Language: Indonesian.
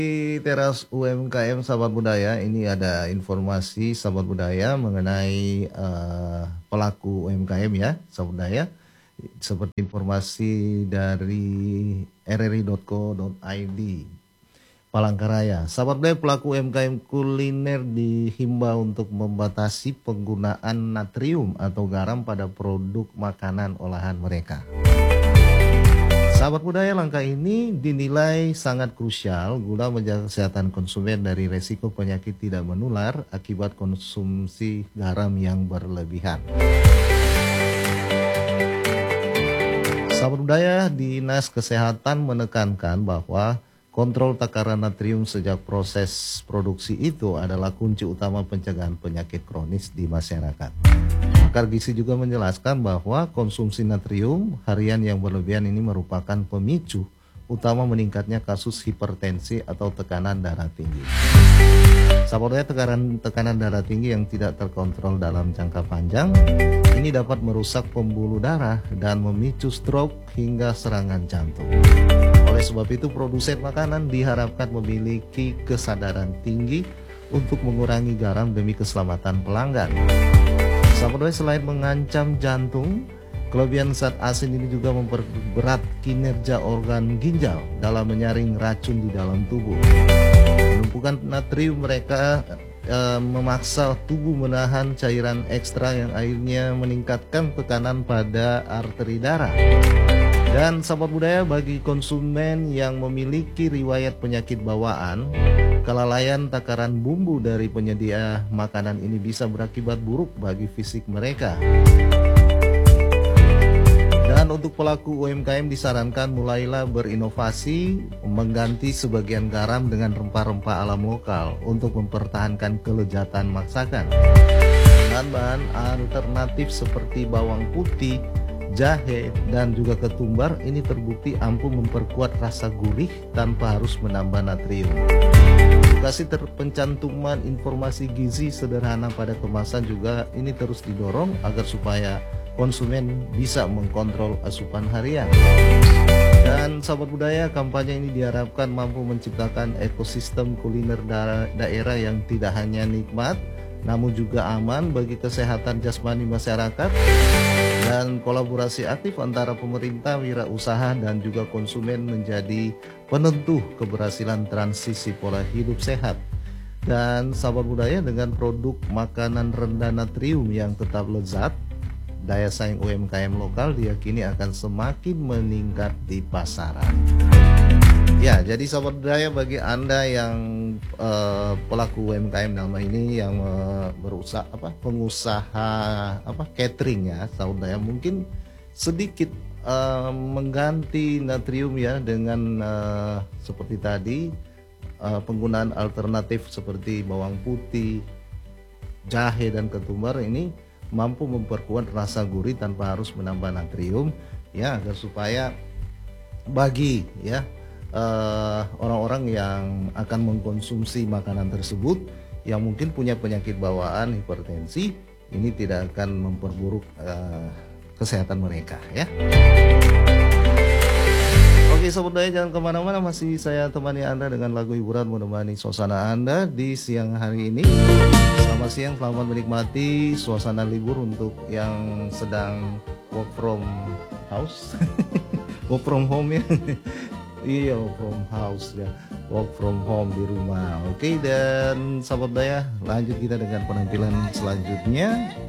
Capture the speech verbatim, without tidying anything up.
Di teras U M K M Sahabat Budaya, ini ada informasi Sahabat Budaya mengenai uh, pelaku U M K M ya, Sahabat Budaya. Seperti informasi dari r r i dot co dot i d Palangkaraya. Sahabat Budaya, pelaku U M K M kuliner dihimbau untuk membatasi penggunaan natrium atau garam pada produk makanan olahan mereka. Sahabat Budaya, langkah ini dinilai sangat krusial guna menjaga kesehatan konsumen dari resiko penyakit tidak menular akibat konsumsi garam yang berlebihan. Sahabat Budaya, Dinas Kesehatan menekankan bahwa kontrol takaran natrium sejak proses produksi itu adalah kunci utama pencegahan penyakit kronis di masyarakat. Pakar gizi juga menjelaskan bahwa konsumsi natrium harian yang berlebihan ini merupakan pemicu utama meningkatnya kasus hipertensi atau tekanan darah tinggi. Sahabatnya, tekanan, tekanan darah tinggi yang tidak terkontrol dalam jangka panjang ini dapat merusak pembuluh darah dan memicu stroke hingga serangan jantung. Oleh sebab itu, produsen makanan diharapkan memiliki kesadaran tinggi untuk mengurangi garam demi keselamatan pelanggan. Sahabat, selain mengancam jantung, kelebihan zat asin ini juga memperberat kinerja organ ginjal dalam menyaring racun di dalam tubuh. Penumpukan natrium mereka e, memaksa tubuh menahan cairan ekstra yang akhirnya meningkatkan tekanan pada arteri darah. Dan sahabat budaya, bagi konsumen yang memiliki riwayat penyakit bawaan, kelalaian takaran bumbu dari penyedia makanan ini bisa berakibat buruk bagi fisik mereka. Dan untuk pelaku U M K M disarankan mulailah berinovasi, mengganti sebagian garam dengan rempah-rempah alam lokal untuk mempertahankan kelezatan masakan. Dengan bahan alternatif seperti bawang putih, jahe, dan juga ketumbar ini terbukti ampuh memperkuat rasa gurih tanpa harus menambah natrium. Edukasi terpencantuman informasi gizi sederhana pada kemasan juga ini terus didorong agar supaya konsumen bisa mengkontrol asupan harian. Dan sahabat budaya, kampanye ini diharapkan mampu menciptakan ekosistem kuliner da daerah yang tidak hanya nikmat, namun juga aman bagi kesehatan jasmani masyarakat, dan kolaborasi aktif antara pemerintah, wirausaha, dan juga konsumen menjadi penentu keberhasilan transisi pola hidup sehat. Dan sahabat budaya, dengan produk makanan rendah natrium yang tetap lezat, daya saing U M K M lokal diyakini akan semakin meningkat di pasaran. Ya, jadi sahabat budaya, bagi Anda yang uh, pelaku U M K M dalam ini yang uh, berusaha apa pengusaha apa catering ya, sahabat budaya, mungkin sedikit uh, mengganti natrium ya dengan uh, seperti tadi uh, penggunaan alternatif seperti bawang putih, jahe, dan ketumbar ini mampu memperkuat rasa gurih tanpa harus menambah natrium ya, agar supaya bagi ya orang-orang uh, yang akan mengkonsumsi makanan tersebut yang mungkin punya penyakit bawaan hipertensi, ini tidak akan memperburuk uh, kesehatan mereka ya. Oke sahabat budaya, jangan kemana-mana, masih saya temani Anda dengan lagu hiburan menemani suasana Anda di siang hari ini. Selamat siang, selamat menikmati suasana libur untuk yang sedang work from house work from home ya. Iya, work from house ya, work from home di rumah. Oke, dan sahabat budaya, lanjut kita dengan penampilan selanjutnya.